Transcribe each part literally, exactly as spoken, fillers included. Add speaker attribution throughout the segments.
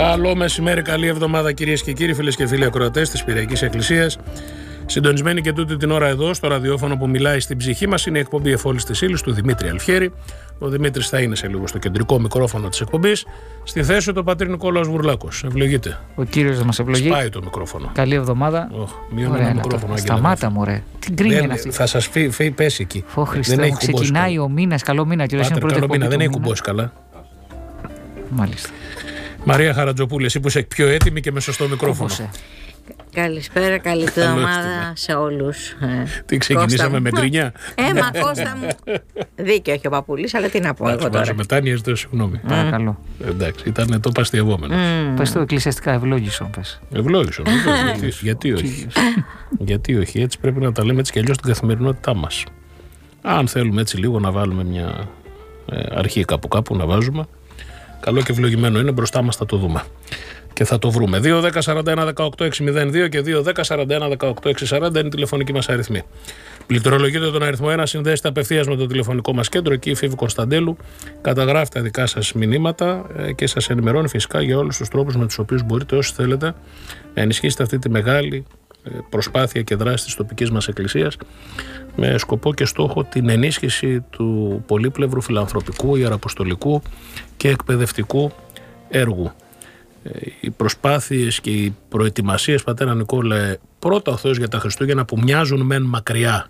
Speaker 1: Καλό μεσημέρι, καλή εβδομάδα κυρίες και κύριοι, φίλες και φίλοι ακροατές της Πυριακής Εκκλησίας. Συντονισμένοι και τούτη την ώρα εδώ στο ραδιόφωνο που μιλάει στην ψυχή μας είναι η εκπομπή Εφόλης της Ύλης του Δημήτρη Αλφιέρη. Ο Δημήτρης θα είναι σε λίγο στο κεντρικό μικρόφωνο της εκπομπής. Στη θέση του πατήρ Νικόλαος Βουρλάκος. Ευλογείτε.
Speaker 2: Ο κύριος θα μας ευλογεί.
Speaker 1: Σπάει το μικρόφωνο.
Speaker 2: Καλή εβδομάδα.
Speaker 1: Oh, μείον ένα μικρόφωνο.
Speaker 2: Σταμάτα μου ρε. Τι γκρίνια είναι αυτή.
Speaker 1: Θα σας φύγει, φύγει, πέσει εκεί.
Speaker 2: Ω Χριστέ μου, ξεκινάει ο μήνας. Καλό μήνα κύριε.
Speaker 1: Πάτερ, καλό μήνα. Δεν έχει κουμπώσει καλά.
Speaker 2: Μάλιστα.
Speaker 1: Μαρία Χαρατζοπούλη, εσύ που είσαι πιο έτοιμη και με σωστό μικρόφωνο.
Speaker 3: Κούμπωσε. Καλησπέρα, καλή εβδομάδα σε όλους.
Speaker 1: Τι ξεκινήσαμε με γκρινιά.
Speaker 3: Ε, μα Κώστα μου. Δίκαιο έχει ο παππούλης, αλλά τι να πω εγώ τώρα.
Speaker 1: Μετάνοια, ζητώ συγγνώμη.
Speaker 2: Παρακαλώ.
Speaker 1: Εντάξει, ήταν το παστιευόμενο.
Speaker 2: Πες το εκκλησιαστικά, ευλόγησον πες.
Speaker 1: Ευλόγησον. Γιατί όχι. Γιατί όχι, έτσι πρέπει να τα λέμε έτσι κι αλλιώς στην καθημερινότητά μας. Αν θέλουμε έτσι λίγο να βάλουμε μια αρχή κάπου κάπου να βάζουμε. Καλό και ευλογημένο είναι, μπροστά μας θα το δούμε. Και θα το βρούμε. δύο δέκα σαράντα ένα δεκαοκτώ εξακόσια δύο και δύο δέκα σαράντα ένα δεκαοκτώ εξακόσια σαράντα είναι η τηλεφωνική μας αριθμή. Πληκτρολογείτε τον αριθμό ένα, συνδέστε απευθείας με το τηλεφωνικό μας κέντρο. Εκεί η Φίβη Κωνσταντέλου καταγράφει τα δικά σας μηνύματα και σας ενημερώνει φυσικά για όλους τους τρόπους με τους οποίους μπορείτε, όσοι θέλετε, να ενισχύσετε αυτή τη μεγάλη προσπάθεια και δράση της τοπικής μας εκκλησίας με σκοπό και στόχο την ενίσχυση του πολύπλευρου φιλανθρωπικού, ιεραποστολικού και εκπαιδευτικού έργου. Οι προσπάθειες και οι προετοιμασίες, πατέρα Νικόλα, πρώτα ο Θεός για τα Χριστούγεννα που μοιάζουν μεν μακριά,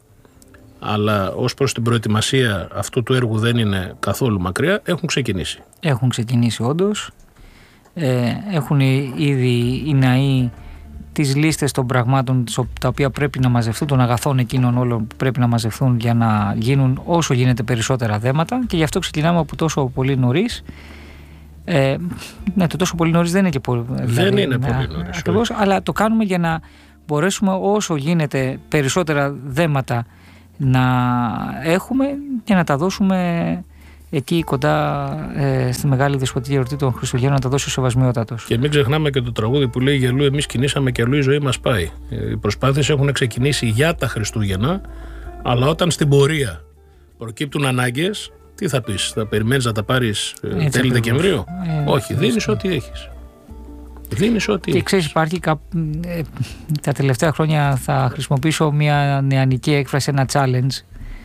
Speaker 1: αλλά ως προς την προετοιμασία αυτού του έργου δεν είναι καθόλου μακριά, έχουν ξεκινήσει. Έχουν
Speaker 2: ξεκινήσει όντως. Ε, έχουν ήδη οι ναοί τις λίστες των πραγμάτων τα οποία πρέπει να μαζευτούν, των αγαθών εκείνων όλων που πρέπει να μαζευτούν για να γίνουν όσο γίνεται περισσότερα δέματα, και γι' αυτό ξεκινάμε από τόσο πολύ νωρίς. Ε, ναι, το τόσο πολύ νωρίς δεν είναι και πολύ.
Speaker 1: Δεν
Speaker 2: δηλαδή,
Speaker 1: είναι
Speaker 2: ναι,
Speaker 1: πολύ νωρίς.
Speaker 2: Ακριβώς, αλλά το κάνουμε για να μπορέσουμε όσο γίνεται περισσότερα δέματα να έχουμε και να τα δώσουμε εκεί κοντά ε, στη μεγάλη δεσποτική εορτή των Χριστουγέννων, να τα δώσει ο σεβασμιότατος.
Speaker 1: Και μην ξεχνάμε και το τραγούδι που λέει «Γελού εμείς κινήσαμε και αλλού η ζωή μας πάει». Οι προσπάθειες έχουν ξεκινήσει για τα Χριστούγεννα, αλλά όταν στην πορεία προκύπτουν ανάγκες, τι θα πεις, θα περιμένεις να τα πάρεις ε, τέλη Δεκεμβρίου? Ε, Όχι, δίνεις ό,τι έχεις. Δίνεις ό,τι
Speaker 2: και ξέρεις, υπάρχει κά... ε, τα τελευταία χρόνια θα χρησιμοποιήσω μια νεανική έκφραση, ένα challenge,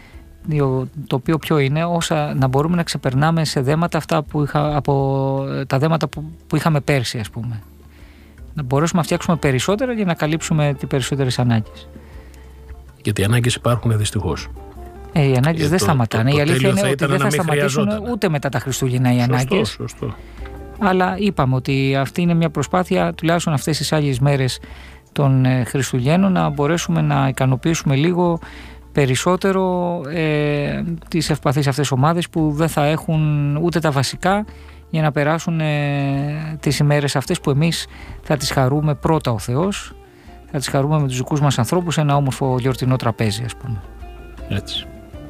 Speaker 2: το οποίο ποιο είναι, όσα να μπορούμε να ξεπερνάμε σε δέματα αυτά που είχα, από τα δέματα που, που είχαμε πέρσι, ας πούμε. Να μπορέσουμε να φτιάξουμε περισσότερα για να καλύψουμε τις περισσότερες ανάγκες.
Speaker 1: Γιατί οι ανάγκες υπάρχουν δυστυχώς.
Speaker 2: Ε, οι ανάγκες δεν το, σταματάνε. Το, το, το η αλήθεια είναι ότι δεν θα σταματήσουν ούτε μετά τα Χριστούγεννα οι ανάγκες.
Speaker 1: Σωστό, σωστό.
Speaker 2: Αλλά είπαμε ότι αυτή είναι μια προσπάθεια, τουλάχιστον αυτές τις άλλες μέρες των Χριστουγέννων, να μπορέσουμε να ικανοποιήσουμε λίγο περισσότερο ε, τις ευπαθείς αυτές ομάδες που δεν θα έχουν ούτε τα βασικά για να περάσουν ε, τις ημέρες αυτές που εμείς θα τις χαρούμε πρώτα ο Θεός, θα τις χαρούμε με τους δικούς μας ανθρώπους σε ένα όμορφο γιορτινό τραπέζι, ας πούμε.
Speaker 1: Έτσι.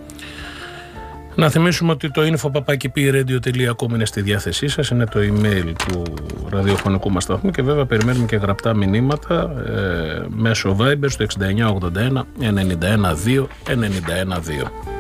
Speaker 1: Να θυμίσουμε ότι το info παπάκι πι radio τελεία com είναι στη διάθεσή σας, είναι το email του ραδιοφωνικού μας σταθμού και βέβαια περιμένουμε και γραπτά μηνύματα ε, μέσω Viber στο εξήντα εννιά ογδόντα ένα ενενήντα ένα δύο ενενήντα ένα δύο.